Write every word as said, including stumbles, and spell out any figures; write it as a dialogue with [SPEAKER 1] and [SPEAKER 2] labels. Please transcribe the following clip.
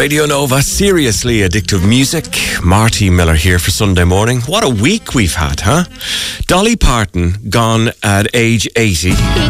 [SPEAKER 1] Radio Nova, seriously addictive music. Marty Miller here for Sunday morning. What a week we've had, huh? Dolly Parton, gone at age eighty.